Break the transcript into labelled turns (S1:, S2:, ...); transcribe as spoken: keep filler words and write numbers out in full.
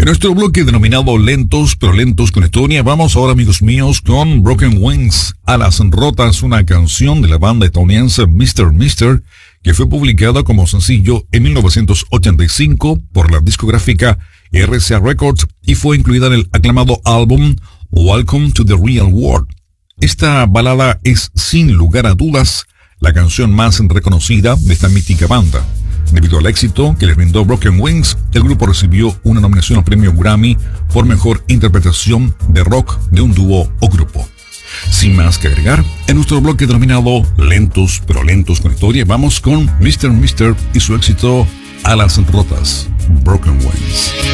S1: En nuestro bloque denominado Lentos pero Lentos con Historia, vamos ahora, amigos míos, con Broken Wings, Alas Rotas, una canción de la banda estadounidense mister mister, que fue publicada como sencillo en mil novecientos ochenta y cinco por la discográfica R C A Records y fue incluida en el aclamado álbum Welcome to the Real World. Esta balada es, sin lugar a dudas, la canción más reconocida de esta mítica banda. Debido al éxito que les brindó Broken Wings, el grupo recibió una nominación al premio Grammy por mejor interpretación de rock de un dúo o grupo. Sin más que agregar, en nuestro bloque denominado Lentos pero Lentos con Historia, vamos con mister mister y su éxito Alas Rotas, Broken Wings.